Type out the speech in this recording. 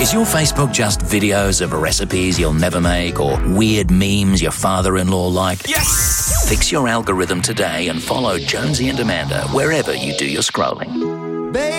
Is your Facebook just videos of recipes you'll never make or weird memes your father-in-law liked? Yes! Fix your algorithm today and follow Jonesy and Amanda wherever you do your scrolling.